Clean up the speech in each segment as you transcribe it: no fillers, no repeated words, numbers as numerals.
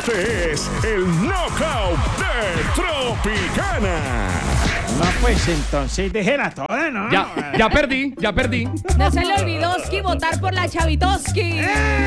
Este es el Knockout de Tropicana. No, pues entonces déjela toda, ¿no? Ya perdí. No se le olvidó votar por la Chavitoski.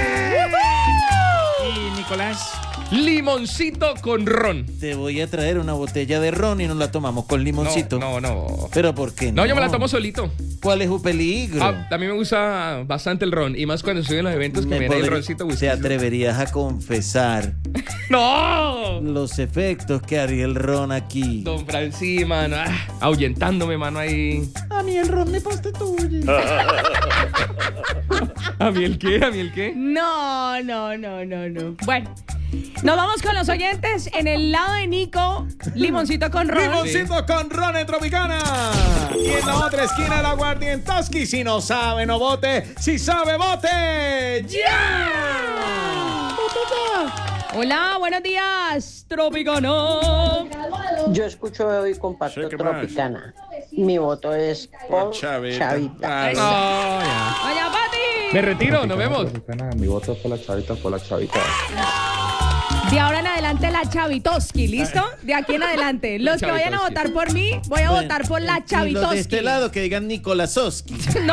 Y Nicolás. Limoncito con ron. Te voy a traer una botella de ron y nos la tomamos con limoncito. No. ¿Pero por qué no? No, yo me la tomo solito. ¿Cuál es su peligro? A mí me gusta bastante el ron. Y más cuando estoy en los eventos que me da el roncito. ¿Te atreverías a confesar ¡No! los efectos que haría el ron aquí? Don Francis, mano. Ahuyentándome, mano, ahí. A mí el ron me prostituye. ¿A mí el qué? No. Bueno, nos vamos con los oyentes. En el lado de Nico, limoncito con ron. Limoncito con ron en Tropicana. Y en la otra esquina el aguardientoski. Si no sabe, no vote. Si sabe, vote. ¡Ya! Hola, buenos días, Tropicano. Yo escucho y comparto Tropicana. Mi voto es por Chavita. Vaya, Pati. Me retiro, nos vemos. Mi voto es por la Chavita. De ahora en adelante la Chavitoski, ¿listo? De aquí en adelante. Los que vayan a votar por mí, voy a votar por la Y los Chavitoski. de este lado que digan Nicolasowski. No.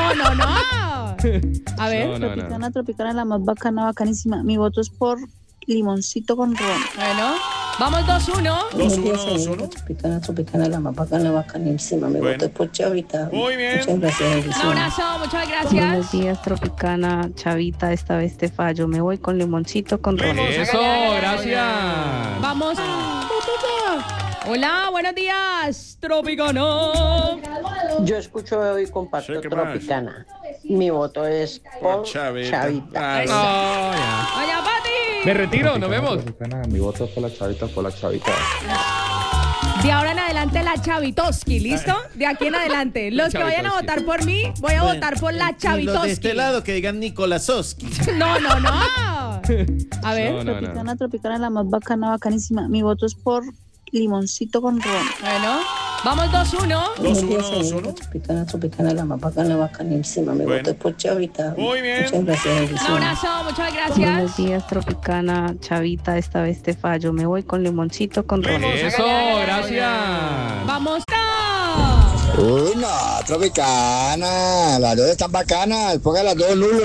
A ver. No. Tropicana, la más bacana, bacanísima. Mi voto es por limoncito con ron. Bueno, vamos 2-1. 2-1. Tropicana, la más bacana, bacanísima. Mi voto es por Chavita. Muy bien. Muchas gracias. Un abrazo, muchas gracias. Buenos días, Tropicana, Chavita, esta vez te fallo. Me voy con limoncito con ron. Eso, gracias. Vamos. Hola, buenos días, Tropicano. Yo escucho y comparto Tropicana. Mi voto es por Chavita. Vaya, Pati. Me retiro, nos vemos. Mi voto es por la Chavita. De ahora en adelante la Chavitoski, ¿listo? De aquí en adelante. Los que vayan a votar por mí, voy a votar por la Y los Chavitoski. de este lado que digan Nicolasowski. No. A ver. Tropicana, la más bacana, bacanísima. Mi voto es por limoncito con ron. Bueno, vamos 2-1. 2-1. Tropicana, la más bacana, bacanísima. Mi voto es por Chavita. Muy bien. Muchas gracias. Un abrazo, muchas Buenos gracias. días, Tropicana, Chavita, esta vez te fallo. Me voy con limoncito con ron. Eso, gracias. Vamos. Uy, no, Tropicana. Las dos están bacanas. Pongan las dos, nulo.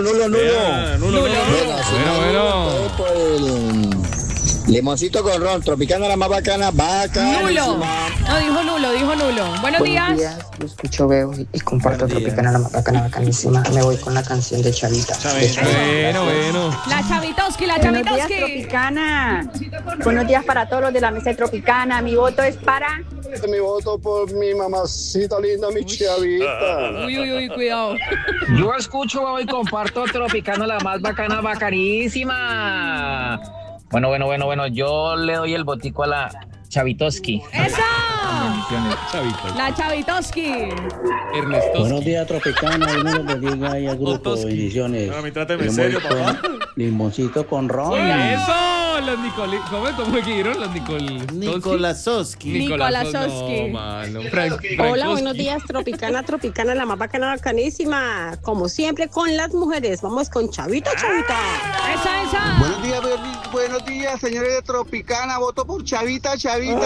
Bueno. Por el limoncito con ron. Tropicana, la más bacana, Nulo. No, dijo nulo. Buenos días. Yo escucho, veo y comparto Tropicana, la más bacana, bacanísima. Me voy con la canción de Chavita. Bueno. La Chavitoski. Buenos días, Tropicana. Buenos días para todos los de la mesa de Tropicana. Mi voto es para... Mi voto por mi mamacita linda, mi Chavita. Uy, cuidado. Yo escucho y comparto Tropicana, la más bacana, bacanísima. Bueno, yo le doy el botico a la Chavitoski. ¡Eso! La Chavitoski. Ernesto. Buenos días, Tropicana. Uno los bendiga ahí al grupo. Bendiciones. No, me tráteme en serio, papá. Limoncito con ron. Eso, los ¿Cómo dijeron? Los Nicolasowski. No, mano. Hola, buenos días, Tropicana, la más bacana, bacanísima. Como siempre, con las mujeres. Vamos con Chavita. Esa. Buenos días, señores de Tropicana. Voto por Chavita. Chavita,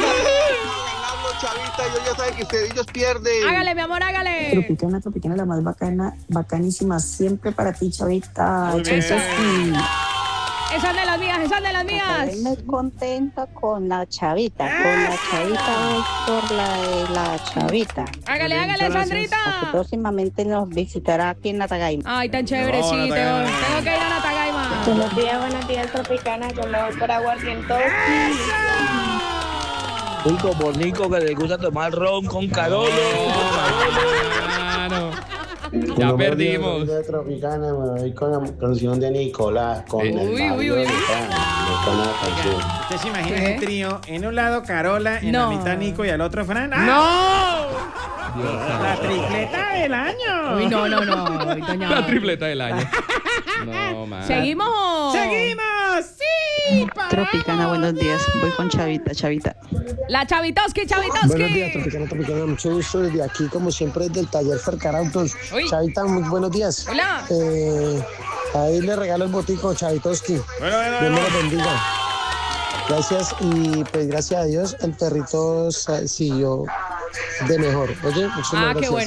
yo ya saben que ellos pierden. Hágale, mi amor, hágale. Tropicana, la más bacana, bacanísima. Siempre para ti, Chavita. Chavitoski. Esas de las mías. Estoy contenta con la Chavita. Voy por la Chavita. Hágale, Sandrita. Que próximamente nos visitará aquí en Natagaima. Ay, tan chévere, sí. Tengo que ir a Natagaima. Buenos días, Tropicana. Yo me voy por Aguardientoski. Nico por Nico, que le gusta tomar ron con Carolo. Ya perdimos. De Tropicana, me voy con la canción de Nicolás. Uy. ¿Usted se imagina ese trío? En un lado Carola, en la mitad Nico y al otro Fran. ¡No! La tripleta del año. Uy, no. Doña. La tripleta del año. No, man. ¿Seguimos? Sí, Tropicana, buenos días. Voy con Chavita. La Chavitoski. Buenos días, Tropicana, mucho gusto desde aquí, como siempre, desde el taller Fercarautos. Chavita, muy buenos días. Hola. Ahí le regalo el botico, Chavitoski. Bueno. Dios me lo bendiga. Gracias y pues gracias a Dios el perrito siguió de mejor. Oye, muchas gracias. Qué bueno.